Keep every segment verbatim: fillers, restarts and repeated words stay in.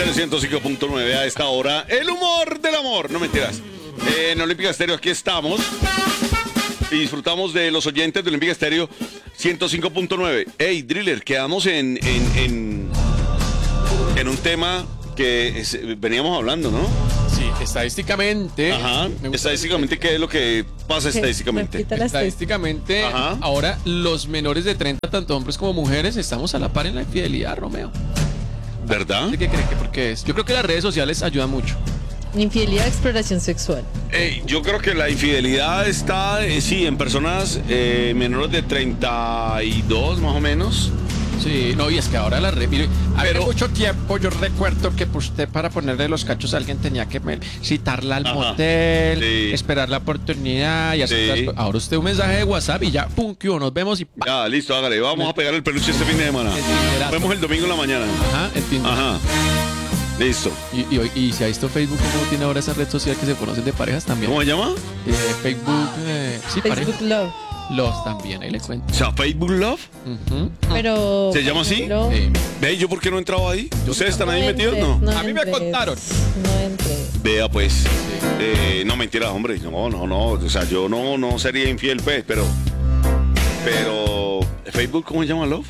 Estéreo ciento cinco punto nueve a esta hora. El humor del amor, no mentiras. Eh, en Olímpica Estéreo aquí estamos y disfrutamos de los oyentes de Olímpica Estéreo ciento cinco punto nueve. Hey, Driller, quedamos en, en, en, en un tema que es, veníamos hablando, ¿no? Sí, estadísticamente. Ajá. Estadísticamente, ¿qué es lo que pasa estadísticamente? Estadísticamente, Ajá. ahora los menores de treinta, tanto hombres como mujeres, estamos a la par en la infidelidad, Romeo. ¿Verdad? ¿Qué cree que por qué es? Yo creo que las redes sociales ayudan mucho. Infidelidad, exploración sexual. Hey, yo creo que la infidelidad está, eh, sí, en personas eh, menores de treinta y dos más o menos. Sí, no, y es que ahora la red, mire, hace Pero- mucho tiempo yo recuerdo que usted para ponerle los cachos a alguien tenía que me- citarla al Ajá. motel, Sí. esperar la oportunidad y hacer Sí. otras cosas. Ahora usted un mensaje de WhatsApp y ya, pum, que nos vemos y ¡pa! Ya, listo, hágale. Vamos a pegar el peluche este fin de semana. El tinderazo. Nos vemos el domingo en la mañana. Ajá, entiendo. Ajá. Listo. Y, y, hoy- y si ha visto Facebook, ¿cómo tiene ahora esa red social que se conocen de parejas también? ¿Cómo se llama? Eh, Facebook, eh, sí, Facebook parejas. Love. Los también, ahí le cuento. O sea, Facebook Love. Ujú. Pero. ¿Se llama así? pero- Sí. Ve, ¿yo por qué no he entrado ahí? ¿Ustedes están ahí no metidos? entres, No. A mí me entres, contaron. No entres. Vea, pues. Eh, no, mentira, hombre. No, no, no. O sea, yo no, no sería infiel, pues, pero. Pero. ¿Facebook cómo se llama Love?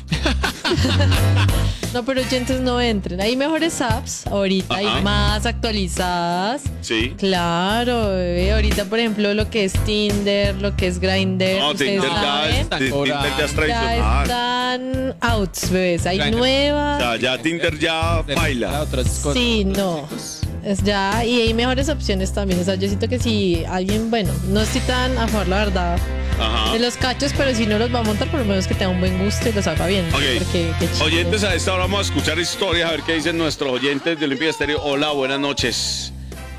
No, pero oyentes no entren. Hay mejores apps ahorita, Ajá. hay más actualizadas. Sí. Claro, bebé. Ahorita, por ejemplo, lo que es Tinder, lo que es Grindr. No, ustedes Tinder ya saben, es, Tinder ya es ya tradicional. están outs, bebés. Hay Grindr. O nuevas. sea, ya Tinder ya La baila. otra es con- Sí, no. Es ya, y hay mejores opciones también. O sea, yo siento que si alguien, bueno, no estoy tan a favor, la verdad, Ajá. de los cachos, pero si no los va a montar, por lo menos que tenga un buen gusto y los haga bien. Ok. Porque, qué chido. Oyentes, a esta hora vamos a escuchar historias, a ver qué dicen nuestros oyentes de Olímpica Estéreo. Hola, buenas noches.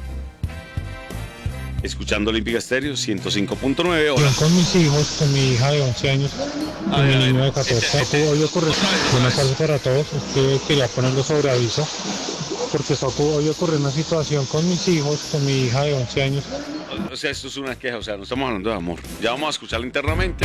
Escuchando Olímpica Estéreo ciento cinco punto nueve. Hola. Yo con mis hijos, con mi hija de once años y A ver, mi a ver. niño de catorce. Hoy ocurre, buenas tardes para todos. Es que quería ponerlo sobre aviso porque está, hoy ocurrió una situación con mis hijos, con mi hija de once años. O sea, esto es una queja, o sea, no estamos hablando de amor. Ya vamos a escucharla internamente.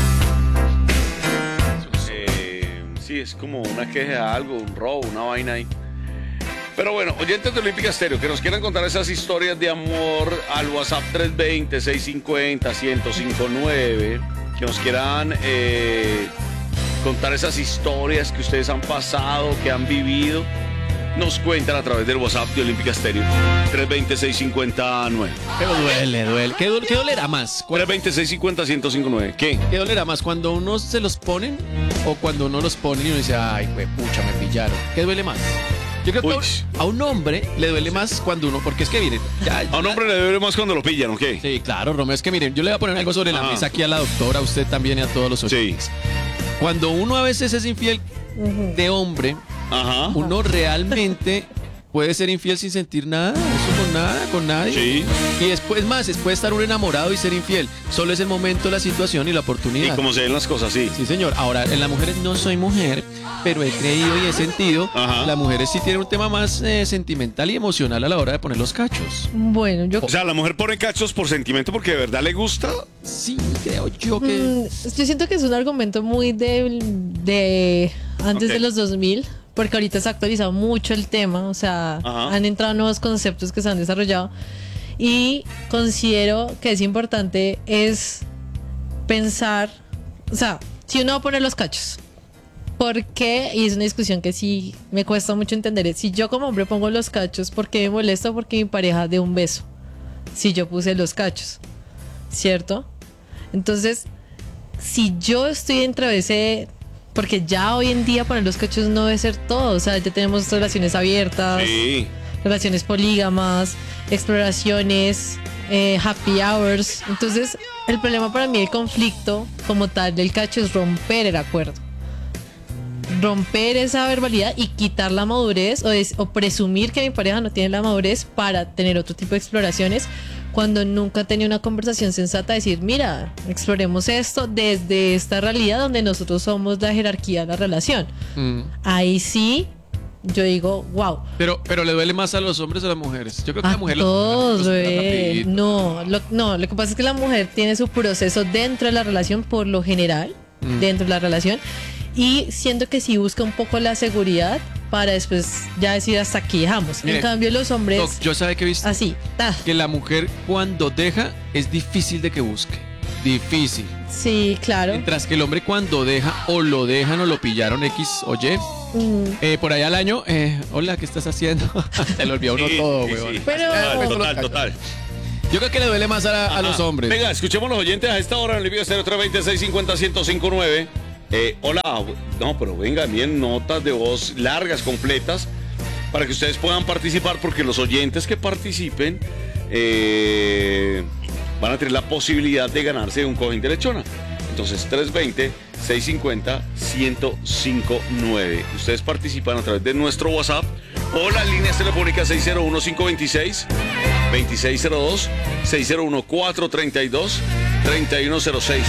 Eh, sí, es como una queja de algo, un robo, una vaina ahí. Pero bueno, oyentes de Olímpica Estéreo, que nos quieran contar esas historias de amor al WhatsApp tres dos cero, seis cinco cero, uno cero cinco nueve, que nos quieran eh, contar esas historias que ustedes han pasado, que han vivido, nos cuentan a través del WhatsApp de Olímpica Estéreo tres dos cero, seis cinco cero nueve. Pero duele, duele. ¿Qué, du- qué dolerá más? ¿Cuál- tres dos cero, seis cinco cero, uno cero cinco nueve. ¿Qué? ¿Qué dolerá más? ¿Cuando uno se los ponen o cuando uno los pone y uno dice, ay, güey, pucha, me pillaron? ¿Qué duele más? Yo creo que a Uy. un, a un hombre le duele más cuando uno, porque es que miren, ya- A un hombre le duele más cuando lo pillan, ¿o qué? Sí, claro, Romeo, es que miren, yo le voy a poner algo sobre la Ajá. mesa aquí a la doctora, a usted también y a todos los Sí. oyentes. Cuando uno a veces es infiel de hombre, Ajá. uno realmente puede ser infiel sin sentir nada, eso con nada, con nadie. Sí. Y después más, después estar uno enamorado y ser infiel. Solo es el momento, la situación y la Y oportunidad. como se ven las cosas, sí. Sí, señor. Ahora, en las mujeres no soy mujer, pero he creído y he sentido. Ajá. Las mujeres sí tienen un tema más eh, sentimental y emocional a la hora de poner los cachos. Bueno, yo O sea, la mujer pone cachos por sentimiento porque de verdad le gusta. Sí, creo yo que. Mm, yo siento que es un argumento muy de, de antes Ok. de los dos mil, porque ahorita se ha actualizado mucho el tema, o sea, Ajá. han entrado nuevos conceptos que se han desarrollado y considero que es importante es pensar, o sea, si uno va a poner los cachos, ¿por qué? Y es una discusión que sí me cuesta mucho entender, es, si yo como hombre pongo los cachos, ¿por qué me molesta? Porque mi pareja dé un beso, si yo puse los cachos, ¿cierto? Entonces, si yo estoy dentro de ese, porque ya hoy en día poner los cachos no debe ser todo, o sea, ya tenemos relaciones abiertas, Sí. relaciones polígamas, exploraciones, eh, happy hours. Entonces, el problema para mí, el conflicto como tal del cacho es romper el acuerdo. Romper esa verbalidad y quitar la madurez o, es- o presumir que mi pareja no tiene la madurez para tener otro tipo de exploraciones cuando nunca tenía una conversación sensata, decir, mira, exploremos esto desde esta realidad donde nosotros somos la jerarquía de la relación. Mm. Ahí sí, yo digo, wow. Pero, pero le duele más a los hombres o a las mujeres. Yo creo que A la mujer lo- todos, lo supera bebé. rapidito. No, lo, no, lo que pasa es que la mujer tiene su proceso dentro de la relación por lo general, Mm. dentro de la relación, y siento que si busca un poco la seguridad, para después ya decir hasta aquí dejamos. Mire, en cambio los hombres, Doc, yo sabe que he visto así, ta. que la mujer cuando deja es difícil de que busque. Difícil. Sí, claro. Mientras que el hombre cuando deja o lo dejan o lo pillaron X o Y, Mm, eh, por ahí al año, eh, hola, ¿qué estás haciendo? Se le olvidó uno Sí, todo, sí, weón. sí. Pero- Total, total, total. Yo creo que le duele más a, a los Ajá. hombres. Venga, escuchemos los oyentes a esta hora en el video cero tres dos seis cinco cero uno cero cinco nueve. Eh, hola, no, pero venga, bien, notas de voz largas, completas, para que ustedes puedan participar, porque los oyentes que participen eh, van a tener la posibilidad de ganarse un cojín de lechona. Entonces, tres dos cero, seis cinco cero, uno cero cinco nueve. Ustedes participan a través de nuestro WhatsApp o las líneas telefónicas seis cero uno cinco dos seis, dos seis cero dos, seis cero uno cuatro tres dos, tres uno cero seis.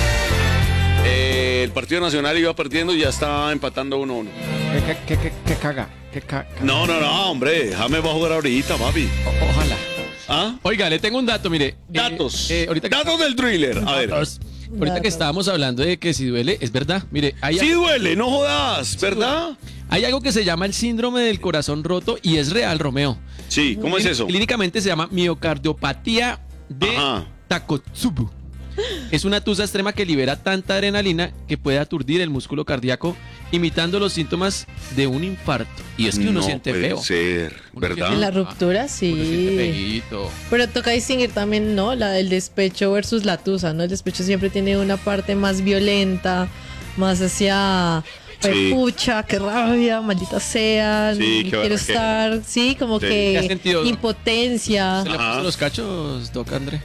Eh, el Partido Nacional iba perdiendo y ya está empatando uno a uno. ¿Qué, qué, qué, qué caga? ¿Qué ca- caga? No, no, no, hombre, James va a jugar ahorita, papi. O- ojalá. ¿Ah? Oiga, le tengo un dato, mire. eh, Datos. eh, ahorita que, Datos del thriller. A ver. Datos. Ahorita que Datos. estábamos hablando de que si duele, es verdad. Mire, hay, Sí duele, no jodas, ¿verdad? hay algo que se llama el síndrome del corazón roto y es real, Romeo. Sí, ¿cómo es eso? Clínicamente se llama miocardiopatía de Ajá. Takotsubo. Es una tusa extrema que libera tanta adrenalina que puede aturdir el músculo cardíaco, imitando los síntomas de un infarto. Y es que uno No siente puede feo. ser, Uno ¿verdad? en la siente- ruptura, Uno siente sí. feíto. Pero toca distinguir también, ¿no? La del despecho versus la tusa, ¿no? El despecho siempre tiene una parte más violenta, más hacia Sí. pues, pucha, qué rabia, maldita sea, Sí, ni qué quiero berraquera. estar, sí, como Sí. ¿Qué has que sentido? impotencia, ¿Se le Ajá. puso los cachos, Doc André?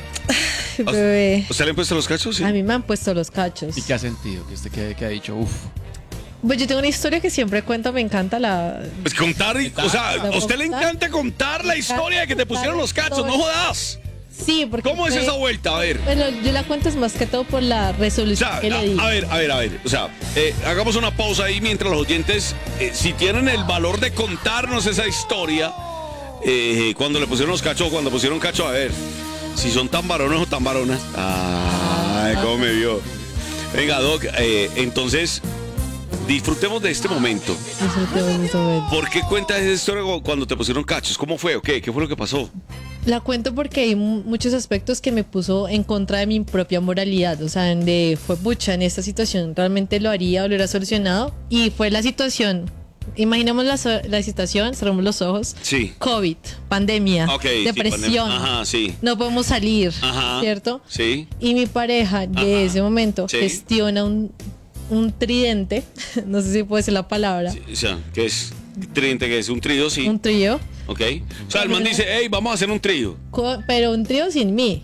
bebé. ¿Usted le han puesto los cachos? Sí. A mí me han puesto los cachos. ¿Y qué ha sentido? Que usted que, que ha dicho, uff. Pues yo tengo una historia que siempre cuento, me encanta la... Pues contar, y- o sea, a usted le encanta contar la historia de que te pusieron los cachos, no jodas. Sí, porque... ¿Cómo es fue- esa vuelta? A ver. Bueno, yo la cuento es más que todo por la O resolución sea, que le di. a, a ver, a ver, a ver. O sea, eh, hagamos una pausa ahí mientras los oyentes, eh, si tienen el valor de contarnos esa historia, eh, cuando le pusieron los cachos, cuando pusieron cacho, a ver, si son tan varones o tan varonas. Ay, cómo me vio. Venga, Doc, eh, entonces, disfrutemos de este momento. Disfrutemos de este momento. ¿Por qué cuentas esa historia cuando te pusieron cachos? ¿Cómo fue o qué? ¿Qué fue lo que pasó? La cuento porque hay mu- muchos aspectos que me puso en contra de mi propia moralidad. O sea, en de fue pucha, en esta situación realmente lo haría o lo hubiera solucionado. Y fue la situación. Imaginemos la, so- la situación, cerramos los ojos. Sí. COVID, pandemia, Ok, sí, depresión. pandemia. Ajá, sí. No podemos salir, Ajá. ¿cierto? Sí. Y mi pareja de Ajá. ese momento Sí. gestiona un, un tridente, no sé si puede ser la palabra, O sea, ¿qué es? Tridente, ¿qué es? Un trío, sí. un trío, Ok. O sea, el man dice, hey, vamos a hacer un trío. co- pero un trío sin mí.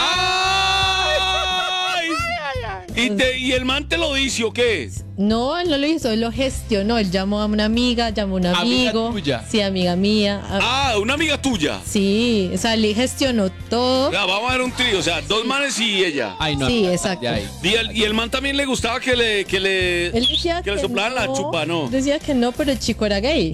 ¡Ay! ¿Y, te- y el man te lo dice o qué? No, él no lo hizo, él lo gestionó. Él llamó a una amiga, llamó a un Amiga amigo. tuya. Sí, amiga mía. Ah, Ah, una amiga tuya. Sí, o sea, él gestionó todo. Ya, vamos a ver un trío, o sea, dos manes y ella. Ay, no. Sí, ya, exacto. ya, ahí. Y el, y el man también le gustaba que le, que le, Él decía que que, le soplaran la no, chupa, ¿no? Decía que no, pero el chico era gay.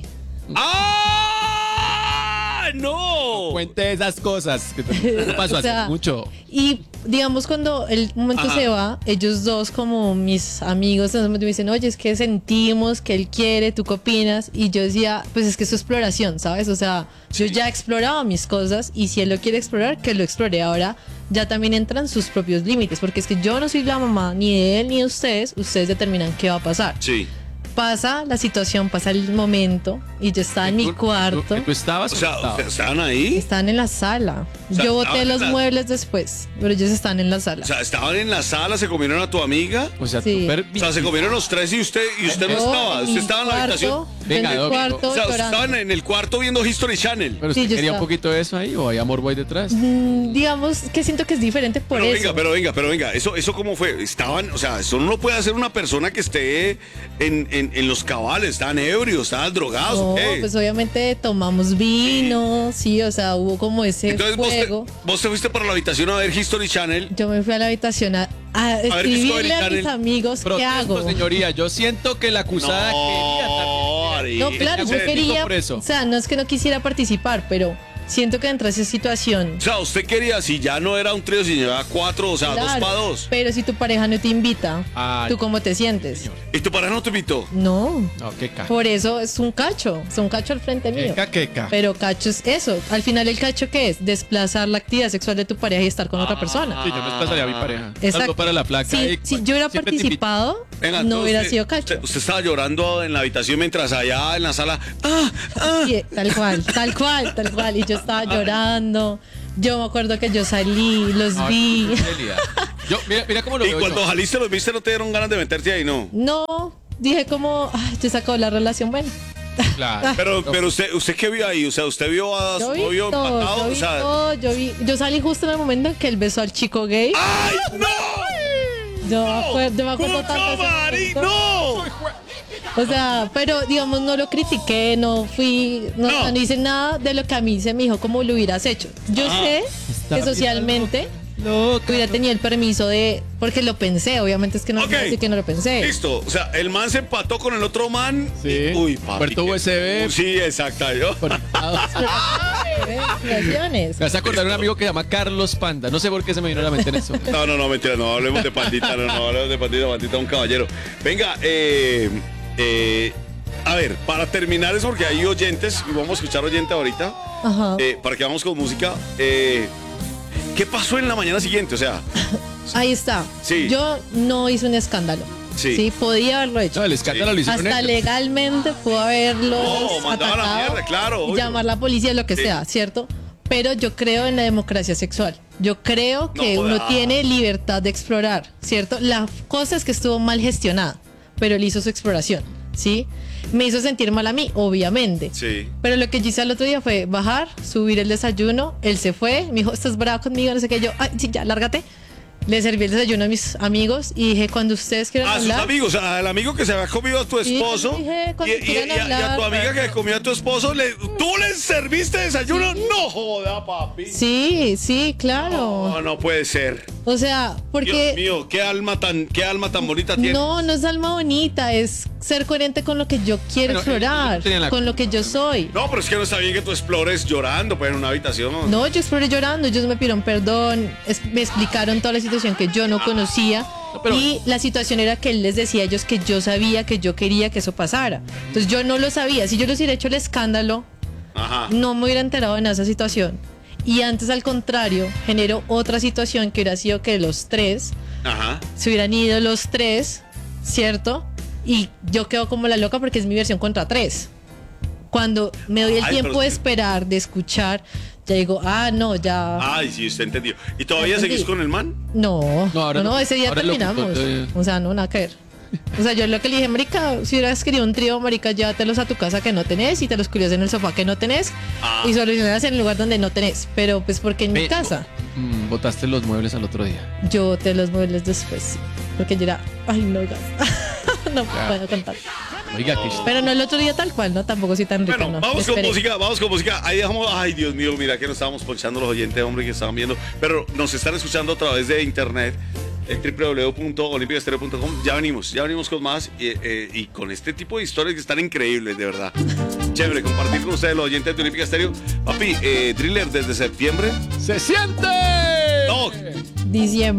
¡Ah! ¡No! Cuente esas cosas. Que te- pasó O sea, hace mucho. Y digamos, cuando el momento Ajá. se va, ellos dos, como mis amigos, en ese momento me dicen, oye, es que sentimos que él quiere, ¿tú qué opinas? Y yo decía, pues es que es su exploración, ¿sabes? O sea, yo Sí. ya he explorado mis cosas y si él lo quiere explorar, que lo explore. Ahora ya también entran sus propios límites, porque es que yo no soy la mamá ni de él ni de ustedes, ustedes determinan qué va a pasar. Sí. Pasa la situación, pasa el momento y yo estaba en mi ¿Tú- cuarto. ¿Tú, tú estabas O o sea, no estabas? ¿estaban ahí? Estaban en la sala. O sea, Yo boté estaban en los la- muebles después, pero ellos están en la sala. O sea, estaban en la sala, se comieron a tu amiga. O sea, Sí. súper O sea, se comieron los tres y usted, y usted no Yo estaba. en Usted mi estaba en la cuarto, habitación. yo Venga, en el Doc, cuarto O sea, usted llorando. estaba en el cuarto viendo History Channel. Pero Sí, usted yo quería un estaba- poquito de eso ahí o hay amor boy detrás. Mm, digamos que siento que es diferente por Pero eso. venga, pero venga, pero venga, eso, eso cómo fue, estaban, o sea, eso no lo puede hacer una persona que esté en, en, en los cabales, estaban ebrios, estaban drogados, No, ¿o qué? pues obviamente tomamos vino, sí, o sea, hubo como ese Entonces vos te, fuego. vos te fuiste para la habitación a ver History Channel. Yo me fui a la habitación a, a Discovery escribirle a mis Channel. amigos qué Protesto, hago. señoría. Yo siento que la acusada quería también. No, claro, Yo yo critico quería, por eso. o sea, no es que no quisiera participar, pero siento que entra esa situación. O sea, usted quería, si ya no era un trío, si llevaba cuatro, o sea, dos Claro, para dos. pero si tu pareja no te invita, Ay, ¿tú cómo te sientes? ¿Y tu pareja no te invitó? No. No, qué caca. Por eso es un cacho, es un cacho al frente mío. Queca, queca. Pero cacho es eso. Al final, ¿el cacho qué es? Desplazar la actividad sexual de tu pareja y estar con otra persona. Sí, yo me desplazaría a mi pareja. Exacto. Algo para la placa. Si, y- si yo hubiera siempre te invito. participado, Venga, no entonces hubiera usted- sido cacho. Usted, usted estaba llorando en la habitación mientras allá en la sala. ¡Ah! ¡Ah! Sí, tal cual, tal cual, tal cual. Y yo estaba llorando. Yo me acuerdo que yo salí, los Ay, vi. qué fidelidad. Yo, mira, mira cómo lo Y veo cuando yo. saliste los viste, no te dieron ganas de meterte ahí, ¿no? No, dije como, ay, ya sacó la relación, bueno. Claro. Pero, pero usted, ¿usted qué vio ahí? O sea, ¿usted vio a Yo su vi novio todo, empatado? yo O vi sea, todo, yo vi, yo salí justo en el momento en que él besó al chico gay. ¡ay, no! Yo me acuerdo, yo me acuerdo ¿Cómo, tanto de ese Mari? momento. ¡No! O sea, pero digamos, no lo critiqué, no fui, no, No. no hice nada de lo que a mí se me dijo como lo hubieras hecho. Yo Ajá. sé Está que socialmente hubiera tenido el permiso de, porque lo pensé, obviamente es que no Ok. puedo decir que no lo pensé. Listo. O sea, el man se empató con el otro man. Sí. y- uy, papi. Puerto qué- U S B. Sí, exacto. Yo. Conectados. Relaciones. Me vas a acordar de un amigo que se llama Carlos Panda. No sé por qué se me vino a la mente en eso. No, no, no, mentira, no hablemos de pandita, no, no hablemos de pandita, pandita, un caballero. Venga, eh, eh, a ver, para terminar es porque hay oyentes, y vamos a escuchar oyente ahorita, Ajá. eh, para que vamos con música. Eh, ¿Qué pasó en la mañana siguiente? O sea, Ahí está. Sí. Yo no hice un escándalo. Sí. podía haberlo hecho. No, el escándalo lo hicieron Hasta ellos. legalmente pudo haberlo No, mandaba a la atacado, mierda, claro, obvio. llamar a la policía, lo que Sí. sea, ¿cierto? Pero yo creo en la democracia sexual. Yo creo que No, uno ah. tiene libertad de explorar, ¿cierto? La cosa es que estuvo mal gestionada, pero él hizo su exploración, ¿sí? Me hizo sentir mal a mí, obviamente. sí. Pero lo que yo hice al otro día fue bajar, subir el desayuno. Él se fue, me dijo, ¿estás bravo conmigo? No sé qué. Yo, ay, sí, ya, lárgate. Le serví el desayuno a mis amigos y dije, cuando ustedes quieran A sus hablar. amigos, al amigo que se había comido a tu Sí, esposo yo dije, y, cuando y- quieran y a, y a tu hablar. amiga que comió a tu esposo, le, ¿tú les serviste desayuno? No joda, papi. Sí, sí, claro. No, no puede ser. O sea, porque. Dios mío, qué alma tan, qué alma tan bonita tiene. No, no es alma bonita, es ser coherente con lo que yo quiero Bueno, explorar, ellos tenían la con lo culpa. que yo soy. No, pero es que no está bien que tú explores llorando pues, en una habitación. ¿no? No, yo exploré llorando, ellos me pidieron perdón, es- me explicaron toda la situación que yo no conocía. No, pero- Y la situación era que él les decía a ellos que yo sabía que yo quería que eso pasara. Entonces yo no lo sabía. Si yo les hubiera hecho el escándalo, Ajá. no me hubiera enterado en esa situación. Y antes, al contrario, generó otra situación que hubiera sido que los tres Ajá. se hubieran ido los tres, ¿cierto? Y yo quedo como la loca porque es mi versión contra tres. Cuando me doy el Ay, tiempo pero de sí. esperar, de escuchar, ya digo, ah, no, ya. Ay, sí, usted entendió. ¿Y todavía Entendí. seguís con el man? No, No, no, ahora no, lo- ese día ahora lo terminamos. ocultó de- O sea, no, nada que ver. O sea, yo lo que le dije, marica, si hubieras querido un trío, marica, llévatelos a tu casa que no tenés y te los cuidas en el sofá que no tenés Ah. y solucionas en el lugar donde no tenés. Pero pues porque en mi Ve, casa mm, botaste los muebles al otro día. yo te los muebles después, sí. Porque yo era, ay, no, gas. no Ya. puedo contar. Oiga, que Pero no el otro día tal cual, ¿no? Tampoco soy tan rica, Bueno, ¿no? vamos con Esperé. música, vamos con música. Ahí dejamos, ay Dios mío, mira que nos estábamos ponchando los oyentes, hombre, que estaban viendo. Pero nos están escuchando a través de internet, en w w w punto olímpica estéreo punto com. Ya venimos, ya venimos con más y, eh, y con este tipo de historias que están increíbles, de verdad. Chévere, compartir con ustedes los oyentes de Olímpica Estéreo. Papi, eh, Driller, desde septiembre. ¡se siente! No, Diciembre.